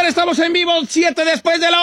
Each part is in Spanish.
estamos en vivo, 7 después de la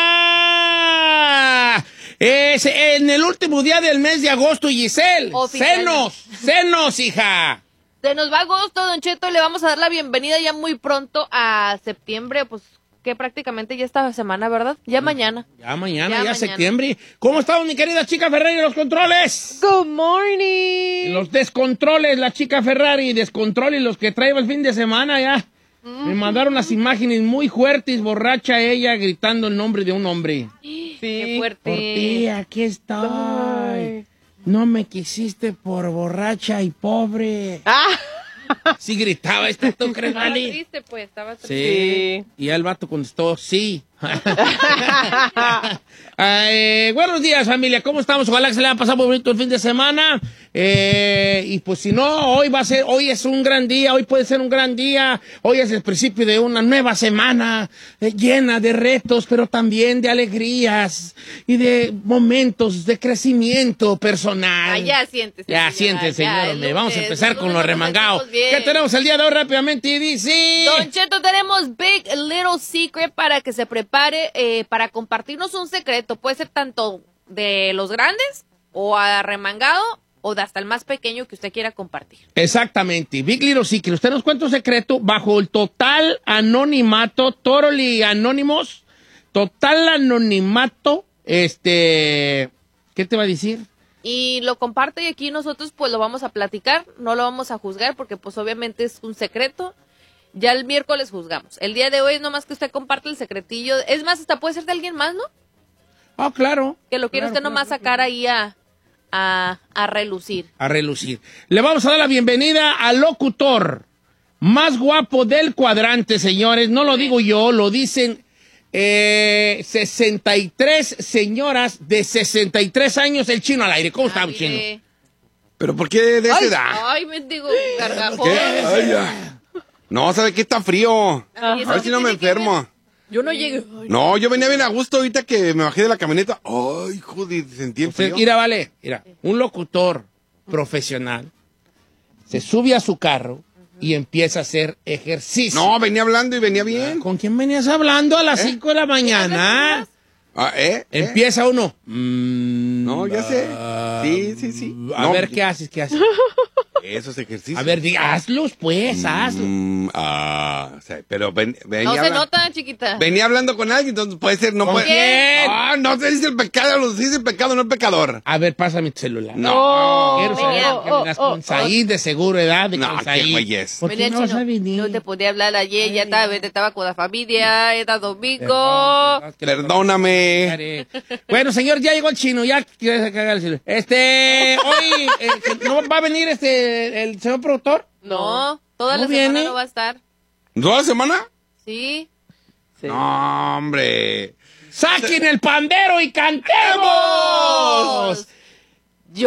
hora. Es en el último día del mes de agosto, Giselle. Senos, hija. Se nos va agosto, Don Cheto, le vamos a dar la bienvenida ya muy pronto a septiembre, pues que prácticamente ya esta semana, ¿verdad? Ya mañana. Ya mañana. Septiembre. ¿Cómo estamos, mi querida chica Ferrari, en los controles? Good morning. Los descontroles, la chica Ferrari, descontroles, los que trae el fin de semana ya. Me mandaron las imágenes muy fuertes, borracha ella, gritando el nombre de un hombre. Sí. Qué fuerte. Por ti, aquí estoy. Ay. No me quisiste por borracha y pobre. Sí gritaba esto, ¿tú crees, Estaba Vali? triste, pues, estaba triste. Sí. Y el vato contestó, sí. Buenos días, familia. ¿Cómo estamos? Ojalá que se le haya pasado muy bonito el fin de semana. Y pues si no, hoy es un gran día, hoy puede ser un gran día. Hoy es el principio de una nueva semana llena de retos, pero también de alegrías y de momentos de crecimiento personal. Ya siéntese. Ya, siéntese, señor. Vamos a empezar con lo remangado. ¿Qué tenemos el día de hoy rápidamente? Y dice... Don Cheto, tenemos Big Little Secret para que se prepare para compartirnos un secreto. Puede ser tanto de los grandes o arremangado o de hasta el más pequeño que usted quiera compartir. Exactamente. Big Little Secret. Usted nos cuenta un secreto bajo el total anonimato, totally anónimos, total anonimato, ¿qué te va a decir? Y lo comparte y aquí nosotros pues lo vamos a platicar, no lo vamos a juzgar porque pues obviamente es un secreto. Ya el miércoles juzgamos. El día de hoy es nomás que usted comparte el secretillo. Es más, hasta puede ser de alguien más, ¿no? Ah, claro. Que lo quiere usted nomás sacar ahí a relucir. A relucir. Le vamos a dar la bienvenida al locutor más guapo del cuadrante, señores. No lo digo yo, lo dicen 63 señoras de 63 años, el Chino al aire. ¿Cómo está, Chino? ¿Pero por qué de esa edad? Ay, mendigo gargajón. ¿Qué? Ay, ya. No, ¿sabe qué? Está frío. A ver si no me enfermo. Yo no llegué. No, yo venía bien a gusto ahorita que me bajé de la camioneta. Ay, joder, sentí el frío. Mira, un locutor profesional se sube a su carro y empieza a hacer ejercicio. No, venía hablando y venía bien. ¿Con quién venías hablando a las 5 de la mañana? Empieza uno. No, ya sé. Sí. A ver, ¿qué haces? Esos ejercicios. A ver, hazlos, pues, hazlos. Pero venía No se nota, chiquita. Venía hablando con alguien, entonces puede ser, no ¿Con puede. quién? No se dice el pecado, se dice el pecado, no el pecador. A ver, pásame tu celular. No. Quiero saber que vengas con Said, de seguro edad, No, con qué Said. güeyes. ¿Por qué no vas a venir? No te podía hablar ayer, ya estaba con la familia, era domingo. Perdóname. Bueno, señor, ya llegó el Chino, ya quiere cagar el celular. Hoy, ¿no va a venir el señor productor? No, toda ¿No la viene? semana no va a estar. ¿Toda la semana? Sí. No, hombre. ¡Saquen el pandero y cantemos!